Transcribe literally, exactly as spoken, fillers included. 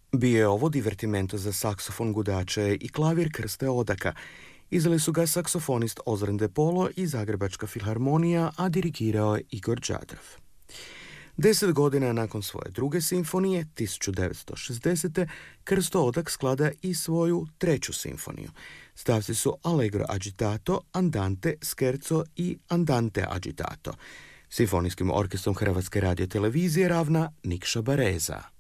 Bio je ovo divertimento za saksofon, gudače i klavir Krste Odaka. Izdali su ga saksofonist Ozren De Polo i Zagrebačka filharmonija, a dirigirao je Igor Đadrav. Deset godina nakon svoje druge simfonije, tisuću devetsto šezdesete. Krsto Odak sklada i svoju treću simfoniju. Stavci su Allegro agitato, Andante, Scherzo i Andante agitato. Simfonijskim orkestrom Hrvatske radiotelevizije ravna Nikša Bareza.